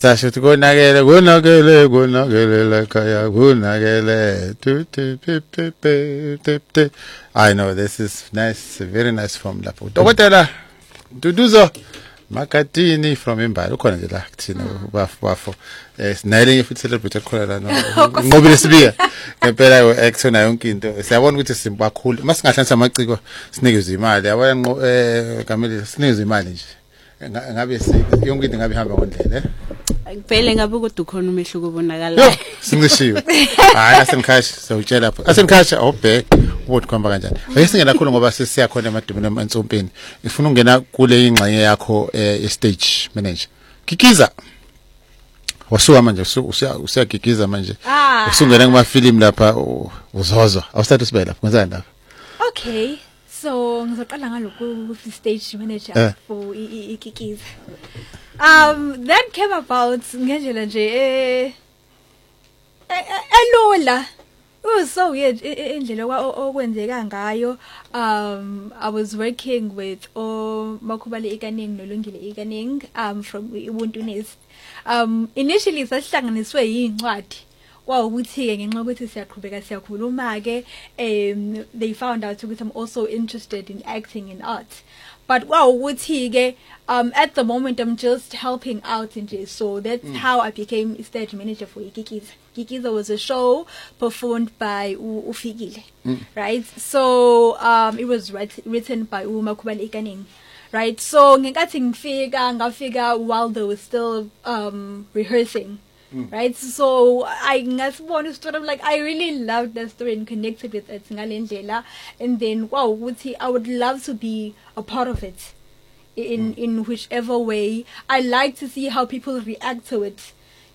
Sasho to go nagele lakaya go nagele. I know this is nice, very nice from Lapo. Dokotela Duduzo Makatini from Imbali ukhona nje la kuthina bafo sinale futhi celebrate khona la ngoba lesibiya ngempela action yonke into siyabona ukuthi simbakhulu masingahlanisa amaciko sinikeze imali yabona Kameli sinikeze imali nje ngabe yonke into ngabe ihamba ngondlela Kuphele ngabe kodwa ukhona umehluko obonakalayo sincishiwe hayi asenkhashi sawutshela lapha asenkhashi awubheke ukuthi kwamba kanjani ayisingena kakhulu ngoba sesiyakhona emadumeni amansompeni ngifuna ungena kule ingxenye yakho stage manager Kikiza wasuka manje usiyagigiza manje usungena kuma film lapha uzozwa awusathu sibe lapha ngenzani lapha Okay so ngizoqala ngaloku stage manager for Kikiza that came about ngendlela nje elula so weird indlela okwenzeka ngayo I was working with Makhubale Ikaning noLungile Ikaning from Ubuntu Nest initially sasihlanganiswe yincwadi ukuthi ke ngenxa ukuthi siyaqhubeka siyakhuluma ke they found out ukuthi I'm also interested in acting and art but ukuthi ke at the moment I'm just helping out nje so that's how I became a stage manager for Kikiza. Kikiza was a show performed by Ufikile right so it was written by Makhubale Ikaning right so ngenkathi ngafika while they were still rehearsing right so I ngasibona story of like I really loved that story and connected with it ngalendlela and then ukuthi I would love to be a part of it in whichever way I like to see how people react to it